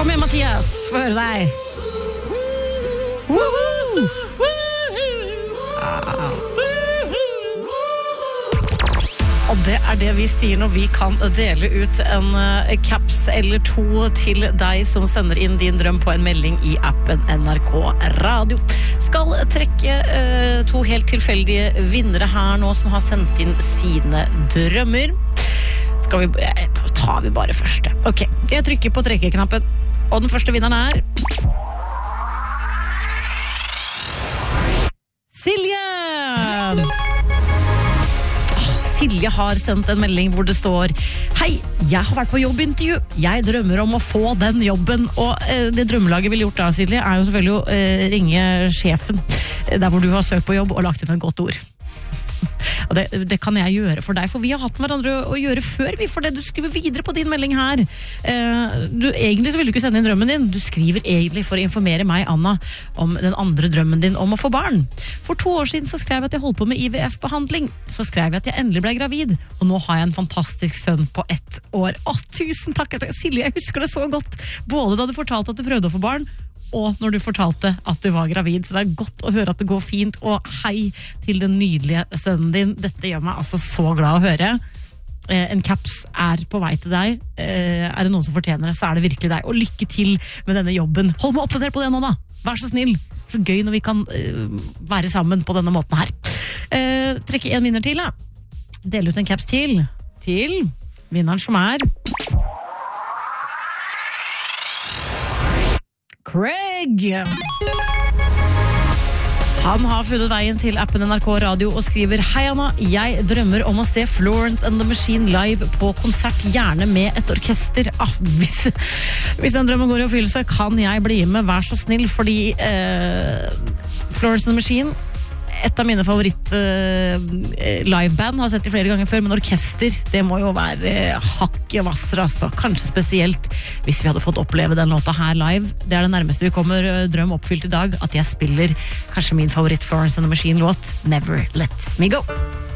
Kom igjen, Mathias, få høre deg. Woohoo! Og det det vi sier når vi kan dele ut en caps eller to til deg som sender inn din drøm på en melding i appen NRK Radio. Skal trekke to helt tilfeldige vinnere her nå som har sendt inn sine drømmer. Tar vi bare første. Ok, jeg trykker på trekkeknappen, og den første vinneren Silje! Silje har sendt en melding hvor det står: Hei, jeg har vært på jobbintervju. Jeg drømmer om å få den jobben. Og det drømmelaget ville gjort da, Silje, jo selvfølgelig å ringe sjefen der hvor du har søkt på jobb og lagt inn et godt ord. Og det kan jeg gjøre for deg, for vi har hatt med hverandre å gjøre før vi får det. Du skriver videre på din melding her. Egentlig så vil du ikke sende inn drømmen din. Du skriver egentlig for å informere meg, Anna, om den andre drømmen din om å få barn. For 2 år siden så skrev jeg at jeg holdt på med IVF-behandling. Så skrev jeg at jeg endelig ble gravid. Og nå har jeg en fantastisk sønn på 1 år. Tusen takk, Silje, jeg husker det så godt. Både da du fortalte at du prøvde å få barn, og når du fortalte at du var gravid. Så det godt å høre at det går fint, og hei til den nydelige sønnen din. Dette gjør meg altså så glad å høre. En caps på vei til deg. Det noen som fortjener det, så det virkelig deg. Og lykke til med denne jobben. Hold meg oppdatert på det nå da. Vær så snill. Så gøy når vi kan være sammen på denne måten her. Trekke en vinner til da. Del ut en caps til vinneren som Craig. Han har funnet veien til appen NRK Radio og skriver: Hei Anna, jeg drømmer om å se Florence and the Machine live på konsert, gjerne med et orkester. Hvis den drømmen går i oppfyllelse, kan jeg bli med, vær så snill, fordi Florence and the Machine, et av mine favoritt liveband, har sett det flere ganger før, men orkester, det må jo være hakket vassere, altså. Kanskje spesielt hvis vi hadde fått oppleve den låta her live. Det det nærmeste vi kommer drøm oppfylt i dag, at jeg spiller kanskje min favoritt Florence and the Machine-låt, Never Let Me Go.